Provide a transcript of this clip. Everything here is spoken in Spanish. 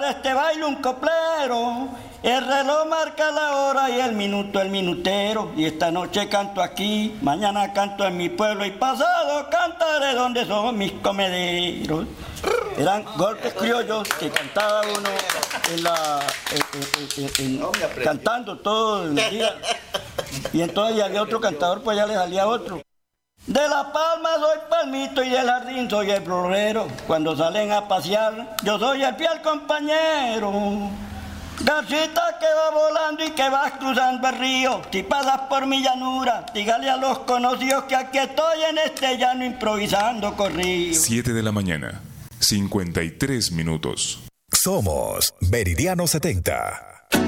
para este baile un coplero. El reloj marca la hora y el minuto el minutero. Y esta noche canto aquí, mañana canto en mi pueblo y pasado cantaré donde son mis comederos. Eran golpes criollos que cantaba uno cantando todo el día. Y entonces ya había otro cantador, pues ya le salía otro. De La Palma soy Palmito y del Jardín soy el florero. Cuando salen a pasear, yo soy el fiel compañero. Garcita que va volando y que vas cruzando el río. Si pasas por mi llanura, dígale a los conocidos que aquí estoy en este llano improvisando corrido. 7 de la mañana, 53 minutos. Somos Meridiano 70.